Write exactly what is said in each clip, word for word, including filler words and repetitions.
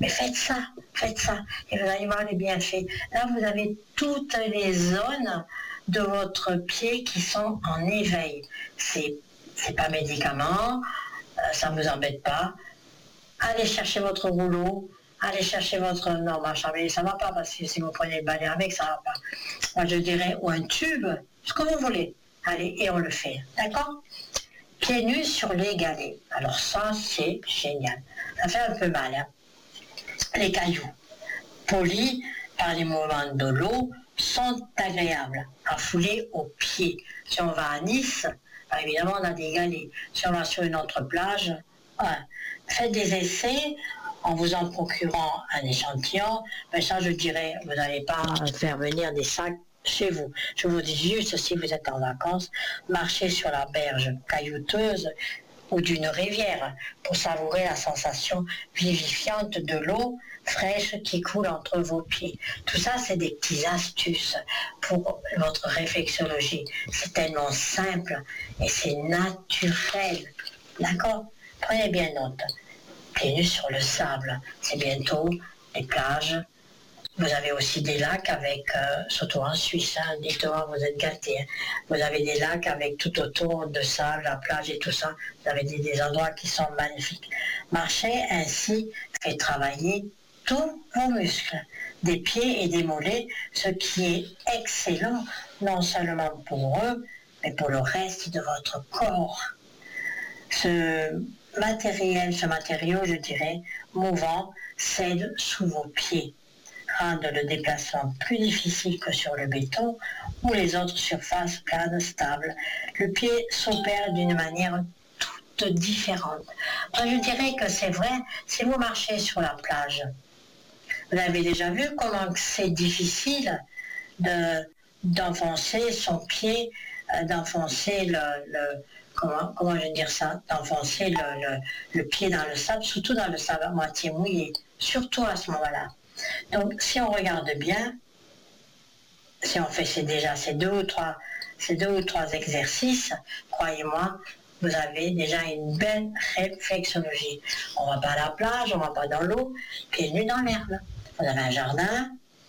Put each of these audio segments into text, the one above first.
Mais faites ça, faites ça, et vous allez voir les bienfaits. Là, vous avez toutes les zones de votre pied qui sont en éveil. C'est, c'est pas médicament, euh, ça ne vous embête pas. Allez chercher votre rouleau, allez chercher votre... Non, ma chérie, ça ne va pas, parce que si vous prenez le balai avec, ça ne va pas. Moi, je dirais, ou un tube, ce que vous voulez. Allez, et on le fait, d'accord? Pieds nus sur les galets. Alors ça, c'est génial. Ça fait un peu mal, hein. Les cailloux, polis par les mouvements de l'eau, sont agréables à fouler aux pieds. Si on va à Nice, bah, évidemment, on a des galets. Si on va sur une autre plage, ouais. Faites des essais en vous en procurant un échantillon. Mais ça, je dirais, vous n'allez pas faire venir des sacs chez vous. Je vous dis juste, si vous êtes en vacances, marchez sur la berge caillouteuse ou d'une rivière pour savourer la sensation vivifiante de l'eau fraîche qui coule entre vos pieds. Tout ça, c'est des petites astuces pour votre réflexologie. C'est tellement simple et c'est naturel. D'accord? Prenez bien note. Pieds nus sur le sable. C'est bientôt les plages. Vous avez aussi des lacs avec, euh, surtout en Suisse, hein, dites-moi, vous êtes gâtés. Hein. Vous avez des lacs avec tout autour de sable, la plage et tout ça. Vous avez des, des endroits qui sont magnifiques. Marcher ainsi fait travailler tous vos muscles, des pieds et des mollets, ce qui est excellent, non seulement pour eux, mais pour le reste de votre corps. Ce matériel, ce matériau, je dirais, mouvant, cède sous vos pieds, rendre le déplacement plus difficile que sur le béton ou les autres surfaces planes stables. Le pied s'opère d'une manière toute différente. Moi, je dirais que c'est vrai, si vous marchez sur la plage, vous avez déjà vu comment c'est difficile de, d'enfoncer son pied, euh, d'enfoncer le, le comment, comment je vais dire ça, d'enfoncer le, le, le pied dans le sable, surtout dans le sable à moitié mouillé, surtout à ce moment-là. Donc, si on regarde bien, si on fait ces, déjà ces deux, ou trois, ces deux ou trois exercices, croyez-moi, vous avez déjà une belle réflexologie. On ne va pas à la plage, on ne va pas dans l'eau, pieds nus dans l'herbe. Vous avez un jardin,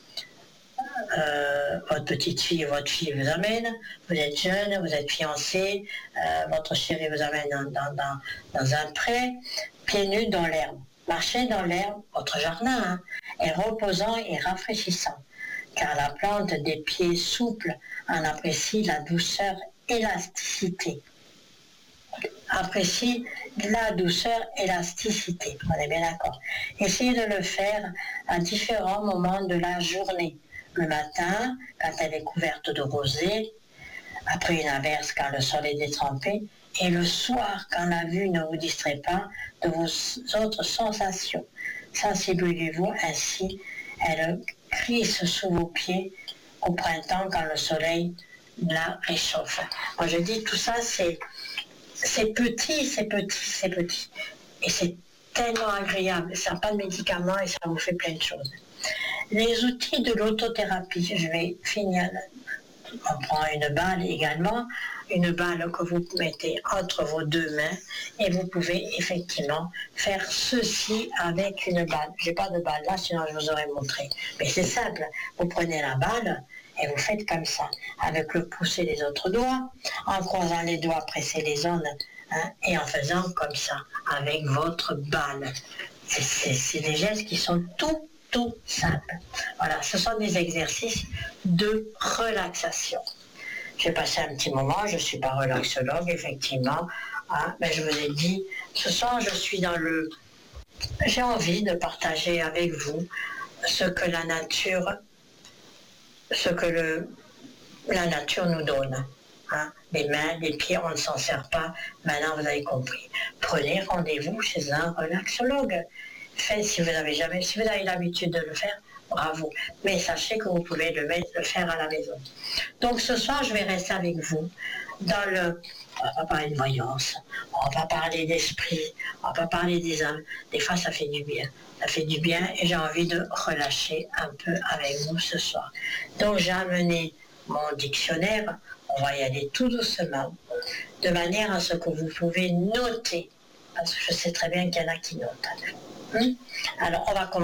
euh, votre petite fille ou votre fille vous amène, vous êtes jeune, vous êtes fiancé, euh, votre chéri vous amène dans, dans, dans, dans un pré, pieds nus dans l'herbe. Marchez dans l'herbe, votre jardin, hein, est reposant et rafraîchissant, car la plante des pieds souples en apprécie la douceur et l'élasticité. Apprécie la douceur et l'élasticité, on est bien d'accord. Essayez de le faire à différents moments de la journée. Le matin, quand elle est couverte de rosée, après une averse quand le sol est détrempé, et le soir, quand la vue ne vous distrait pas de vos autres sensations. Sensibilisez-vous ainsi, elle crisse sous vos pieds au printemps quand le soleil la réchauffe. Moi je dis tout ça, c'est, c'est petit, c'est petit, c'est petit. Et c'est tellement agréable, ça n'a pas de médicaments et ça vous fait plein de choses. Les outils de l'autothérapie, je vais finir là. On prend une balle également, une balle que vous mettez entre vos deux mains et vous pouvez effectivement faire ceci avec une balle. Je n'ai pas de balle là, sinon je vous aurais montré. Mais c'est simple, vous prenez la balle et vous faites comme ça, avec le pouce et les autres doigts, en croisant les doigts, pressez les zones, hein, et en faisant comme ça, avec votre balle. C'est, c'est, c'est des gestes qui sont tout tout simple. Voilà, ce sont des exercices de relaxation. J'ai passé un petit moment, je ne suis pas relaxologue, effectivement, hein, mais je vous ai dit, ce soir, je suis dans le... J'ai envie de partager avec vous ce que la nature, ce que le, la nature nous donne. Hein. Les mains, les pieds, on ne s'en sert pas. Maintenant, vous avez compris. Prenez rendez-vous chez un relaxologue. Faites si vous avez jamais, si vous avez l'habitude de le faire, bravo. Mais sachez que vous pouvez le, mettre, le faire à la maison. Donc ce soir, je vais rester avec vous dans le... On va pas parler de voyance, on va pas parler d'esprit, on va pas parler des âmes. Des fois, ça fait du bien. Ça fait du bien et j'ai envie de relâcher un peu avec vous ce soir. Donc j'ai amené mon dictionnaire, on va y aller tout doucement, de manière à ce que vous pouvez noter, parce que je sais très bien qu'il y en a qui notent. Alors, on va commencer.